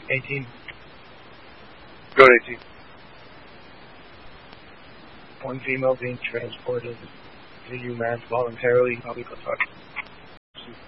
18. Go to 18. One female being transported to UMass voluntarily. Public authority.